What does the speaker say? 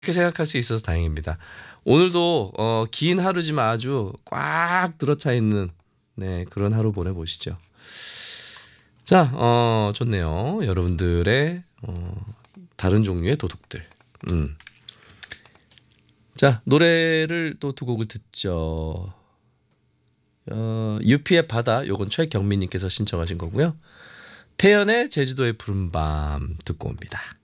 그렇게 생각할 수 있어서 다행입니다. 오늘도 긴 하루지만 아주 꽉 들어차 있는 그런 하루 보내보시죠. 자, 좋네요. 여러분들의 다른 종류의 도둑들. 자, 노래를 또 두 곡을 듣죠. 유피의 바다, 요건 최경민님께서 신청하신 거고요. 태연의 제주도의 푸른밤 듣고 옵니다.